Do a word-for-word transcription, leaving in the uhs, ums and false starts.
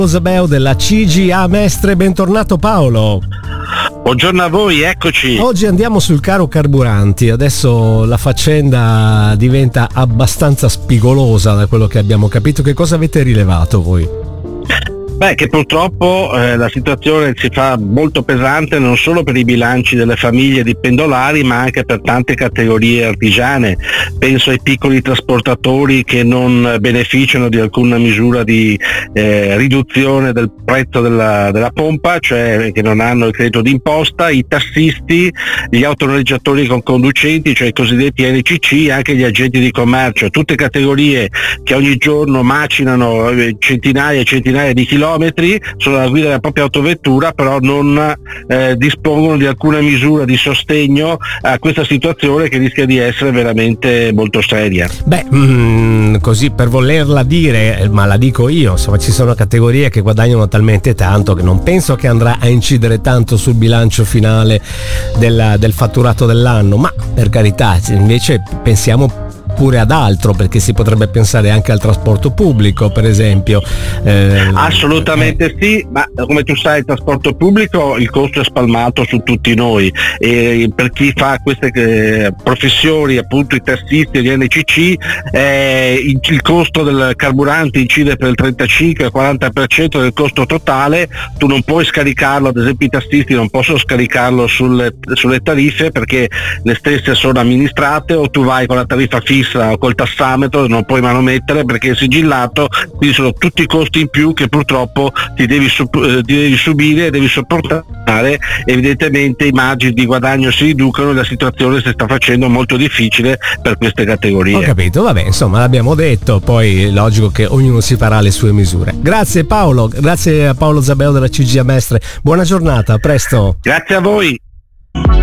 Zabeo della C G A Mestre, bentornato Paolo. Buongiorno a voi, eccoci. Oggi andiamo sul caro carburanti. Adesso la faccenda diventa abbastanza spigolosa da quello che abbiamo capito. Che cosa avete rilevato voi? Beh, che purtroppo eh, la situazione si fa molto pesante non solo per i bilanci delle famiglie di pendolari, ma anche per tante categorie artigiane. Penso ai piccoli trasportatori che non beneficiano di alcuna misura di eh, riduzione del prezzo della, della pompa, cioè che non hanno il credito d'imposta, i tassisti, gli autonoleggiatori con conducenti, cioè i cosiddetti N C C, anche gli agenti di commercio, tutte categorie che ogni giorno macinano centinaia e centinaia di chilometri sono alla guida della propria autovettura, però non eh, dispongono di alcuna misura di sostegno a questa situazione che rischia di essere veramente molto seria. Beh, mh, così per volerla dire, ma la dico io, insomma ci sono categorie che guadagnano talmente tanto che non penso che andrà a incidere tanto sul bilancio finale della, del fatturato dell'anno, ma per carità, invece pensiamo pure ad altro, perché si potrebbe pensare anche al trasporto pubblico, per esempio. Eh, Assolutamente eh. sì, ma come tu sai il trasporto pubblico il costo è spalmato su tutti noi, e per chi fa queste eh, professioni, appunto i tassisti e gli N C C, eh, il, il costo del carburante incide per il trentacinque quaranta per cento del costo totale. Tu non puoi scaricarlo, ad esempio i tassisti non possono scaricarlo sulle, sulle tariffe perché le stesse sono amministrate, o tu vai con la tariffa fissa o col tassametro, non puoi manomettere perché è sigillato, quindi sono tutti costi in più che purtroppo ti devi, ti devi subire e devi sopportare. Evidentemente i margini di guadagno si riducono e la situazione si sta facendo molto difficile per queste categorie. Ho capito, vabbè, insomma l'abbiamo detto, poi è logico che ognuno si farà le sue misure. Grazie Paolo, grazie a Paolo Zabeo della C G A Mestre, buona giornata, a presto. Grazie a voi.